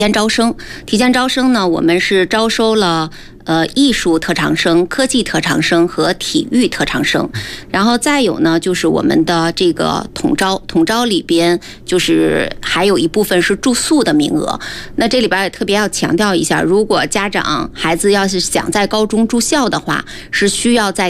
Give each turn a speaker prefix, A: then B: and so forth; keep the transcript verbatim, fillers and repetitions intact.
A: 前招生，提前招生呢，我们是招收了呃艺术特长生、科技特长生和体育特长生，然后再有呢，就是我们的这个统招，统招里边就是还有一部分是住宿的名额。那这里边也特别要强调一下，如果家长孩子要是想在高中住校的话，是需要在